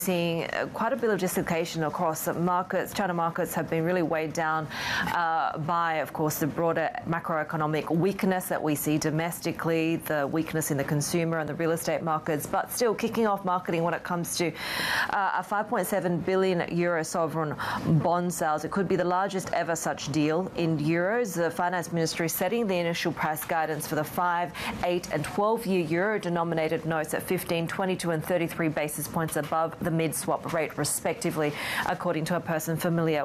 Seeing quite a bit of dislocation across markets. China markets have been really weighed down by, of course, the broader macroeconomic weakness that we see domestically, the weakness in the consumer and the real estate markets, but still kicking off marketing when it comes to a 5.7 billion euro sovereign bond sales. It could be the largest ever such deal in euros. The finance ministry setting the initial price guidance for the 5, 8 and 12-year euro-denominated notes at 15, 22 and 33 basis points above the mid-swap rate, respectively, according to a person familiar.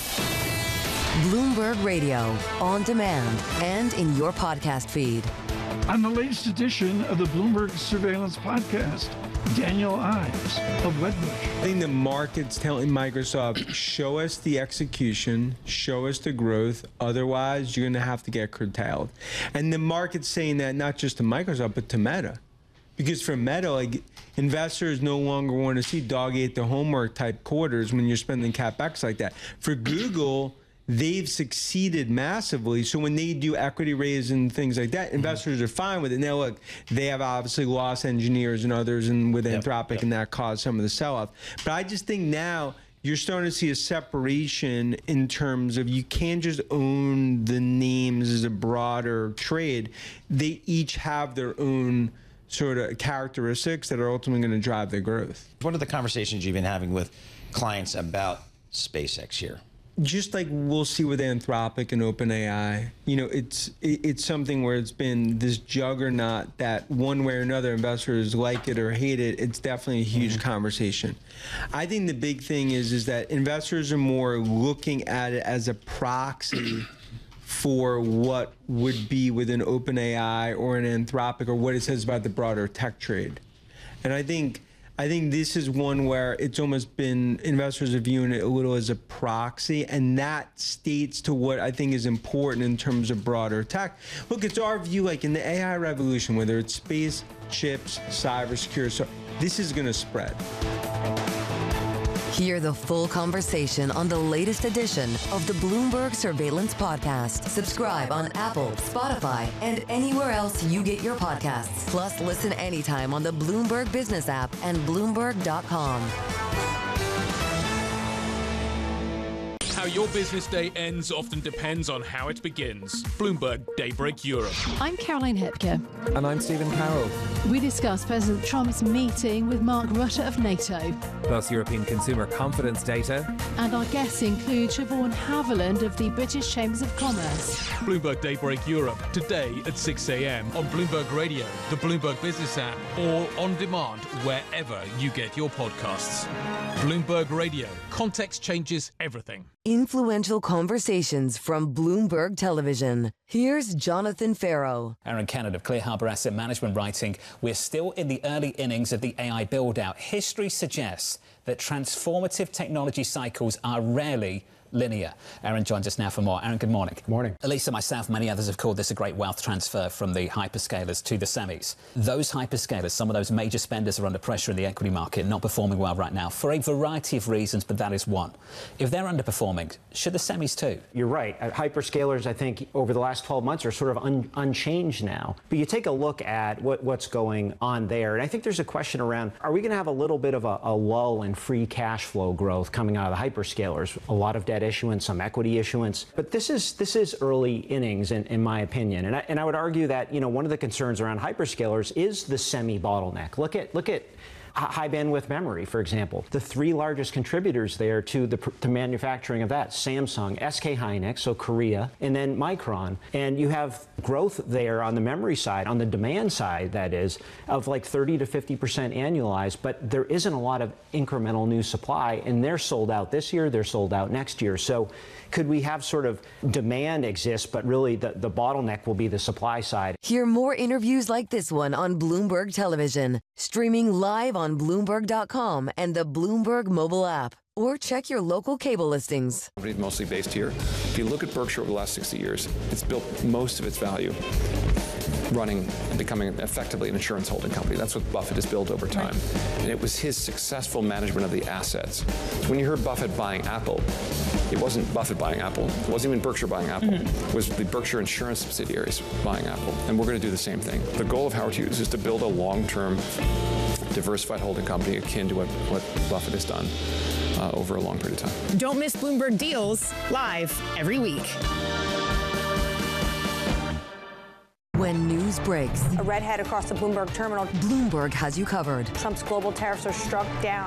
Bloomberg Radio, on demand and in your podcast feed. On the latest edition of the Bloomberg Surveillance Podcast, Daniel Ives of Wedbush. I think the market's telling Microsoft, show us the execution, show us the growth, otherwise you're going to have to get curtailed. And the market's saying that not just to Microsoft, but to Meta. Because for Meta, like, investors no longer want to see dog ate the homework type quarters when you're spending CapEx like that. For Google, they've succeeded massively. So when they do equity raise and things like that, investors are fine with it. Now, look, they have obviously lost engineers and others and with Anthropic, and that caused some of the sell-off. But I just think now you're starting to see a separation in terms of you can't just own the names as a broader trade. They each have their own sort of characteristics that are ultimately going to drive their growth. What are the conversations you've been having with clients about SpaceX here? Just like we'll see with Anthropic and OpenAI, you know, it's something where it's been this juggernaut that one way or another investors like it or hate it. It's definitely a huge conversation. I think the big thing is that investors are more looking at it as a proxy for what would be within OpenAI or an Anthropic or what it says about the broader tech trade. And I think this is one where it's almost been, investors are viewing it a little as a proxy, and that states to what I think is important in terms of broader tech. Look, it's our view, like in the AI revolution, whether it's space, chips, cybersecurity, so this is going to spread. Hear the full conversation on the latest edition of the Bloomberg Surveillance Podcast. Subscribe on Apple, Spotify, and anywhere else you get your podcasts. Plus, listen anytime on the Bloomberg Business app and Bloomberg.com. How your business day ends often depends on how it begins. Bloomberg Daybreak Europe. I'm Caroline Hepker. And I'm Stephen Carroll. We discuss President Trump's meeting with Mark Rutte of NATO. Plus European consumer confidence data. And our guests include Siobhan Haviland of the British Chambers of Commerce. Bloomberg Daybreak Europe, today at 6 a.m. on Bloomberg Radio, the Bloomberg Business app, or on demand wherever you get your podcasts. Bloomberg Radio. Context changes everything. Influential conversations from Bloomberg Television. Here's Jonathan Farrow. Aaron Kennard of Clear Harbor Asset Management writing, we're still in the early innings of the AI build-out. History suggests that transformative technology cycles are rarely linear. Aaron joins us now for more. Aaron, good morning. Good morning. Elisa, myself, many others have called this a great wealth transfer from the hyperscalers to the semis. Those hyperscalers, some of those major spenders are under pressure in the equity market, not performing well right now for a variety of reasons, but that is one. If they're underperforming, should the semis too? You're right. Hyperscalers, I think, over the last 12 months are sort of unchanged now. But you take a look at what's going on there, and I think there's a question around, are we going to have a little bit of a lull in free cash flow growth coming out of the hyperscalers? A lot of debt issuance, some equity issuance. But this is early innings, in my opinion. And I would argue that, you know, one of the concerns around hyperscalers is the semi bottleneck. Look at high bandwidth memory, for example. The three largest contributors there to the manufacturing of that: Samsung, SK Hynix, so Korea, and then Micron. And you have growth there on the memory side, on the demand side, that is, of like 30 to 50% annualized, but there isn't a lot of incremental new supply, and they're sold out this year, they're sold out next year. So could we have sort of demand exist, but really the bottleneck will be the supply side? Hear more interviews like this one on Bloomberg Television, streaming live on Bloomberg.com and the Bloomberg mobile app. Or check your local cable listings. Company's mostly based here. If you look at Berkshire over the last 60 years, it's built most of its value running and becoming effectively an insurance holding company. That's what Buffett has built over time. Right. And it was his successful management of the assets. When you heard Buffett buying Apple, it wasn't Buffett buying Apple. It wasn't even Berkshire buying Apple. It was the Berkshire insurance subsidiaries buying Apple. And we're going to do the same thing. The goal of Howard Hughes is to build a long-term diversified holding company akin to what Buffett has done over a long period of time. Don't miss Bloomberg Deals live every week. When news breaks, a redhead across the Bloomberg terminal. Bloomberg has you covered. Trump's global tariffs are struck down.